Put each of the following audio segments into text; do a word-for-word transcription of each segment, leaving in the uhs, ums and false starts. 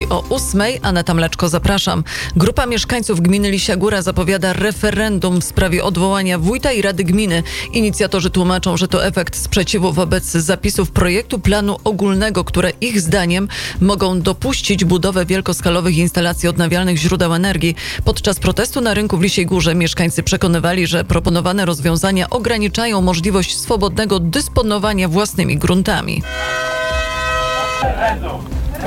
o ósmej. Aneta Mleczko, zapraszam. Grupa mieszkańców gminy Lisia Góra zapowiada referendum w sprawie odwołania wójta i rady gminy. Inicjatorzy tłumaczą, że to efekt sprzeciwu wobec zapisów projektu planu ogólnego, które ich zdaniem mogą dopuścić budowę wielkoskalowych instalacji odnawialnych źródeł energii. Podczas protestu na rynku w Lisiej Górze mieszkańcy przekonywali, że proponowane rozwiązania ograniczają możliwość swobodnego dysponowania własnymi gruntami. Referendum!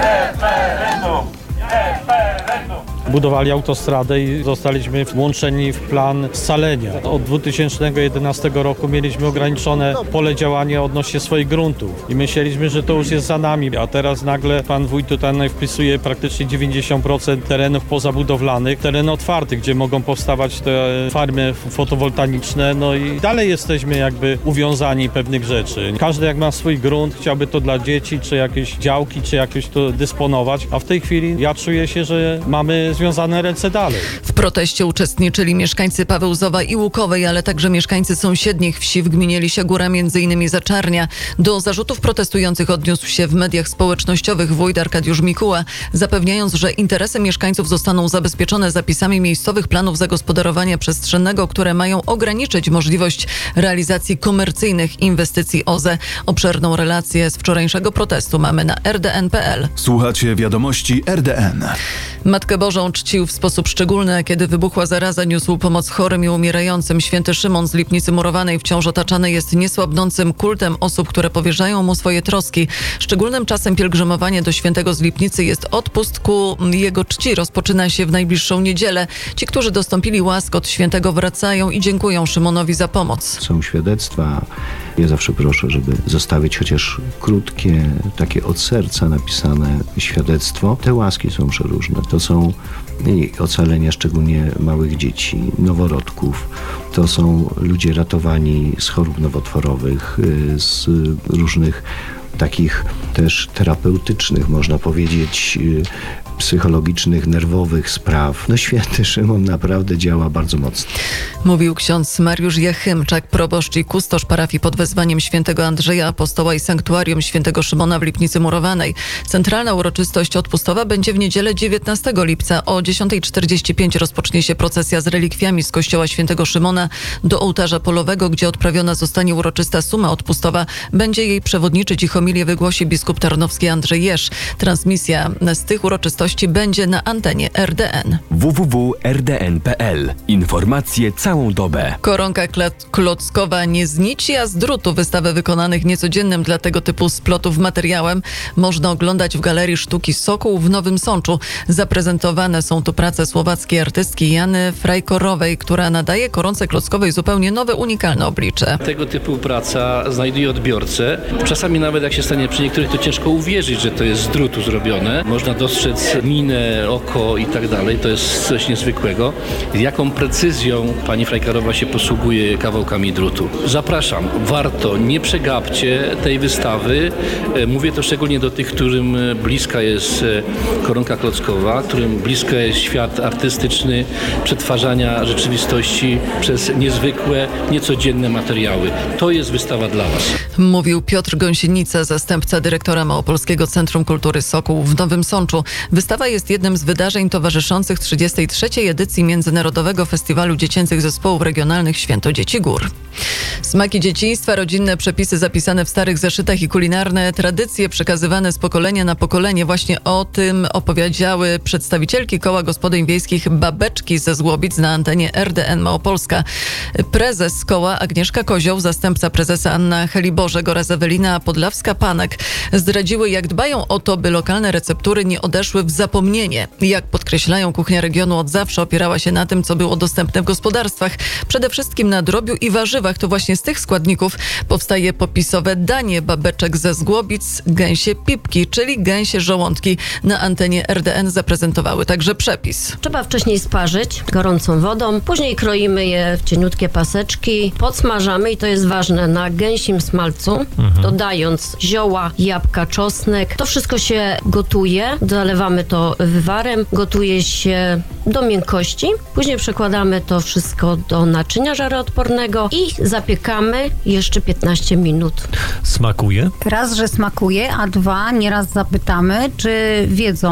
Referendum! Referendum! Budowali autostradę i zostaliśmy włączeni w plan scalenia. Od dwa tysiące jedenastego roku mieliśmy ograniczone pole działania odnośnie swoich gruntów i myśleliśmy, że to już jest za nami, a teraz nagle pan wójt tutaj wpisuje praktycznie dziewięćdziesiąt procent terenów pozabudowlanych, tereny otwarte, gdzie mogą powstawać te farmy fotowoltaiczne, no i dalej jesteśmy jakby uwiązani pewnych rzeczy. Każdy jak ma swój grunt, chciałby to dla dzieci, czy jakieś działki, czy jakieś to dysponować, a w tej chwili ja czuję się, że mamy związane ręce dalej. W proteście uczestniczyli mieszkańcy Pawełzowa i Łukowej, ale także mieszkańcy sąsiednich wsi w gminie Lisia Góra, między innymi Zaczarnia. Do zarzutów protestujących odniósł się w mediach społecznościowych wójt Arkadiusz Mikuła, zapewniając, że interesy mieszkańców zostaną zabezpieczone zapisami miejscowych planów zagospodarowania przestrzennego, które mają ograniczyć możliwość realizacji komercyjnych inwestycji O Z E. Obszerną relację z wczorajszego protestu mamy na r d n kropka p l. Słuchacie wiadomości R D N. Matkę Bożą czcił w sposób szczególny, a kiedy wybuchła zaraza, niósł pomoc chorym i umierającym. Święty Szymon z Lipnicy Murowanej wciąż otaczany jest niesłabnącym kultem osób, które powierzają mu swoje troski. Szczególnym czasem pielgrzymowania do świętego z Lipnicy jest odpust ku jego czci. Rozpoczyna się w najbliższą niedzielę. Ci, którzy dostąpili łask od świętego, wracają i dziękują Szymonowi za pomoc. Są świadectwa. Ja zawsze proszę, żeby zostawić chociaż krótkie, takie od serca napisane świadectwo. Te łaski są przeróżne. To są ocalenia szczególnie małych dzieci, noworodków. To są ludzie ratowani z chorób nowotworowych, z różnych takich też terapeutycznych, można powiedzieć, psychologicznych, nerwowych spraw. No święty Szymon naprawdę działa bardzo mocno. Mówił ksiądz Mariusz Jachymczak, proboszcz i kustosz parafii pod wezwaniem świętego Andrzeja Apostoła i sanktuarium świętego Szymona w Lipnicy Murowanej. Centralna uroczystość odpustowa będzie w niedzielę dziewiętnastego lipca. O dziesiąta czterdzieści pięć rozpocznie się procesja z relikwiami z kościoła świętego Szymona do ołtarza polowego, gdzie odprawiona zostanie uroczysta suma odpustowa. Będzie jej przewodniczyć i homilię wygłosi biskup tarnowski Andrzej Jerz. Transmisja z tych uroczystości będzie na antenie R D N. w w w kropka r d n kropka p l. Informacje całą dobę. Koronka klockowa nie z nici, a z drutu. Wystawę wykonanych niecodziennym dla tego typu splotów materiałem można oglądać w Galerii Sztuki Sokół w Nowym Sączu. Zaprezentowane są tu prace słowackiej artystki Jany Frajkorowej, która nadaje koronce klockowej zupełnie nowe, unikalne oblicze. Tego typu praca znajduje odbiorcę. Czasami nawet jak się stanie przy niektórych, to ciężko uwierzyć, że to jest z drutu zrobione. Można dostrzec minę, oko i tak dalej. To jest coś niezwykłego. Z jaką precyzją pani Frajkarowa się posługuje kawałkami drutu. Zapraszam. Warto, nie przegapcie tej wystawy. Mówię to szczególnie do tych, którym bliska jest koronka klockowa, którym blisko jest świat artystyczny, przetwarzania rzeczywistości przez niezwykłe, niecodzienne materiały. To jest wystawa dla was. Mówił Piotr Gąsienica, zastępca dyrektora Małopolskiego Centrum Kultury Sokół w Nowym Sączu. Wystawa jest jednym z wydarzeń towarzyszących trzydziestej trzeciej edycji Międzynarodowego Festiwalu Dziecięcych Zespołów Regionalnych Święto Dzieci Gór. Smaki dzieciństwa, rodzinne przepisy zapisane w starych zeszytach i kulinarne tradycje przekazywane z pokolenia na pokolenie. Właśnie o tym opowiedziały przedstawicielki Koła Gospodyń Wiejskich Babeczki ze Zgłobic na antenie R D N Małopolska. Prezes koła Agnieszka Kozioł, zastępca prezesa Anna Heliborzek oraz Ewelina Podlawska-Panek zdradziły, jak dbają o to, by lokalne receptury nie odeszły w zapomnienie. Jak podkreślają, kuchnia regionu od zawsze opierała się na tym, co było dostępne w gospodarstwach. Przede wszystkim na drobiu i warzywach. To właśnie z tych składników powstaje popisowe danie babeczek ze Zgłobic. Gęsie pipki, czyli gęsie żołądki, na antenie R D N zaprezentowały także przepis. Trzeba wcześniej sparzyć gorącą wodą, później kroimy je w cieniutkie paseczki, podsmażamy i to jest ważne, na gęsim smalcu, mhm. dodając zioła, jabłka, czosnek. To wszystko się gotuje, zalewamy to wywarem, gotuje się do miękkości. Później przekładamy to wszystko do naczynia żaroodpornego i zapiekamy jeszcze piętnaście minut. Smakuje? Raz, że smakuje, a dwa, nieraz zapytamy, czy wiedzą,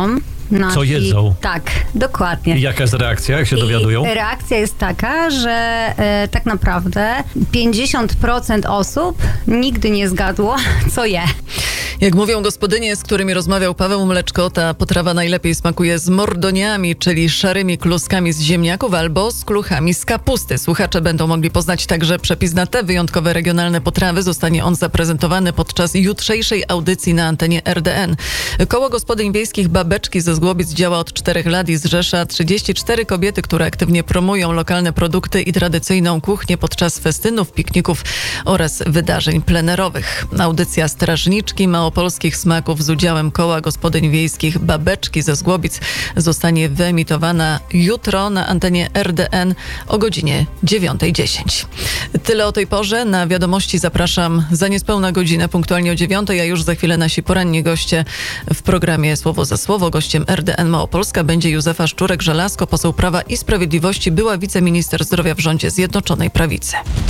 Nasi, Co jedzą? Tak, dokładnie. I jaka jest reakcja, jak się dowiadują? I reakcja jest taka, że e, tak naprawdę pięćdziesiąt procent osób nigdy nie zgadło, co je. Jak mówią gospodynie, z którymi rozmawiał Paweł Mleczko, ta potrawa najlepiej smakuje z mordoniami, czyli szarymi kluskami z ziemniaków albo z kluchami z kapusty. Słuchacze będą mogli poznać także przepis na te wyjątkowe regionalne potrawy. Zostanie on zaprezentowany podczas jutrzejszej audycji na antenie R D N. Koło Gospodyń Wiejskich Babeczki ze Zgłobic działa od czterech lat i zrzesza trzydzieści cztery kobiety, które aktywnie promują lokalne produkty i tradycyjną kuchnię podczas festynów, pikników oraz wydarzeń plenerowych. Audycja Strażniczki Małopolskich Smaków z udziałem Koła Gospodyń Wiejskich Babeczki ze Zgłobic zostanie wyemitowana jutro na antenie R D N o godzinie dziewiąta dziesięć. Tyle o tej porze. Na wiadomości zapraszam za niespełna godzinę, punktualnie o dziewiątej, a już za chwilę nasi poranni goście w programie Słowo za Słowo. Gościem R D N Małopolska będzie Józefa Szczurek-Żelazko, poseł Prawa i Sprawiedliwości, była wiceminister zdrowia w rządzie Zjednoczonej Prawicy.